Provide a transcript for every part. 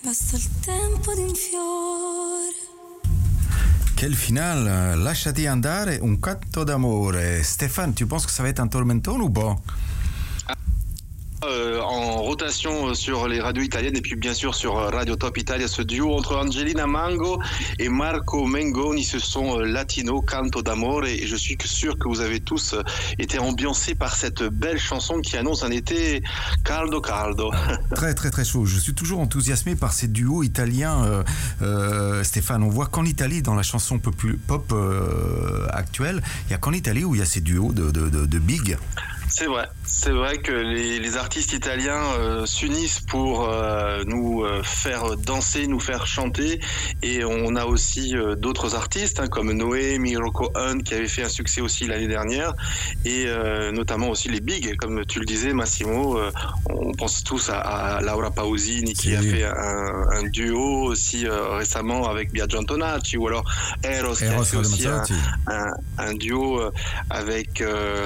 basta il tempo di un fiore. Quel final, lasciati andare, un canto d'amore. Stéphane, tu penses que ça va être un tormentone ou pas? En rotation sur les radios italiennes et puis bien sûr sur Radio Top Italia, ce duo entre Angelina Mango et Marco Mengoni, ce sont latino Canto d'amore, et je suis sûr que vous avez tous été ambiancés par cette belle chanson qui annonce un été caldo. Très très très chaud. Je suis toujours enthousiasmé par ces duos italiens, Stéphane. On voit qu'en Italie, dans la chanson pop actuelle, il n'y a qu'en Italie où il y a ces duos de big. C'est vrai que les artistes italiens s'unissent pour nous faire danser, nous faire chanter, et on a aussi d'autres artistes comme Noé, Rocco Hunt qui avait fait un succès aussi l'année dernière, et notamment aussi les bigs, comme tu le disais Massimo, on pense tous à Laura Pausini qui a fait un duo aussi récemment avec Biagio Antonacci, ou alors Eros qui a fait aussi un duo avec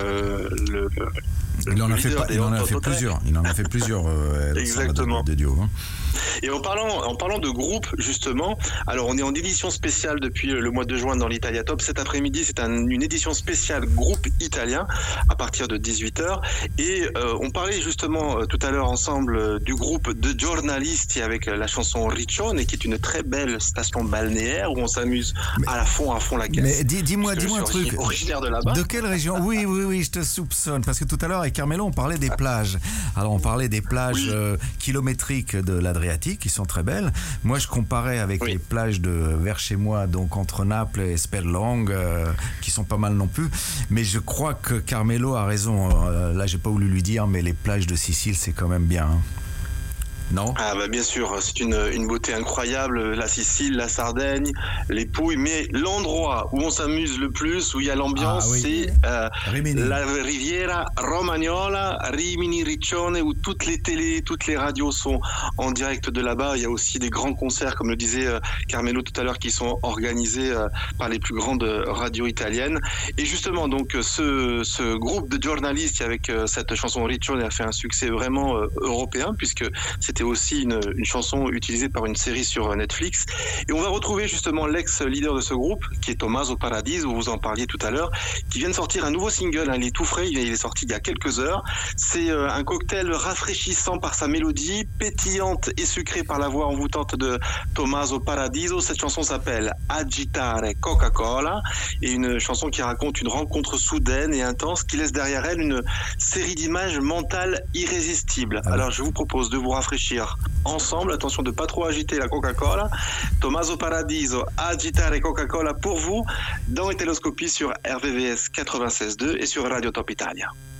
il en a fait plusieurs exactement de duos. Hein. Et en parlant de groupe, justement, alors on est en édition spéciale depuis le mois de juin dans l'Italia Top. Cet après-midi, c'est une édition spéciale groupe italien à partir de 18h. Et on parlait justement tout à l'heure ensemble du groupe de Giornalisti avec la chanson Riccione, qui est une très belle station balnéaire où on s'amuse à fond la caisse. Mais dis-moi un truc. Originaire de là-bas. De quelle région? Oui, je te soupçonne. Parce que tout à l'heure, avec Carmelo, on parlait des plages. Alors, on parlait des plages kilométriques de l'Adriatique, qui sont très belles. Moi, je comparais avec les plages de vers chez moi, donc entre Naples et Spelongue, qui sont pas mal non plus. Mais je crois que Carmelo a raison. Là, j'ai pas voulu lui dire, mais les plages de Sicile, c'est quand même bien. Hein. Non? Ah bah bien sûr, c'est une beauté incroyable, la Sicile, la Sardaigne, les Pouilles, mais l'endroit où on s'amuse le plus, où il y a l'ambiance, c'est la Riviera Romagnola, Rimini, Riccione, où toutes les télés, toutes les radios sont en direct de là-bas. Il y a aussi des grands concerts, comme le disait Carmelo tout à l'heure, qui sont organisés par les plus grandes radios italiennes. Et justement, donc ce groupe de journalistes avec cette chanson Riccione a fait un succès vraiment européen, puisque c'était aussi une chanson utilisée par une série sur Netflix. Et on va retrouver justement l'ex-leader de ce groupe, qui est Tommaso Paradiso, vous en parliez tout à l'heure, qui vient de sortir un nouveau single, il est tout frais, il est sorti il y a quelques heures. C'est un cocktail rafraîchissant par sa mélodie, pétillante et sucrée par la voix envoûtante de Tommaso Paradiso. Cette chanson s'appelle Agitare Coca-Cola, et une chanson qui raconte une rencontre soudaine et intense qui laisse derrière elle une série d'images mentales irrésistibles. Alors je vous propose de vous rafraîchir ensemble, attention de pas trop agiter la Coca-Cola. Tommaso Paradiso, Agitare Coca-Cola pour vous dans Hétéroscopie sur RVVS 96.2 et sur Radio Top Italia.